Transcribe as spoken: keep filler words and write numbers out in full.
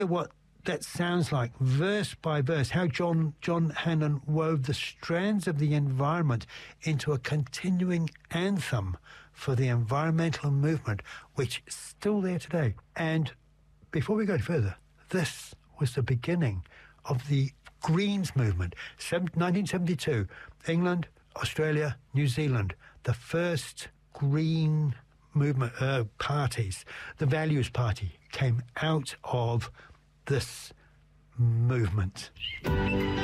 What that sounds like, verse by verse, how John John Hannon wove the strands of the environment into a continuing anthem for the environmental movement, which is still there today. And before we go further, this was the beginning of the Greens movement. nineteen seventy-two, England, Australia, New Zealand, the first Green movement uh, parties, the Values Party, came out of this movement.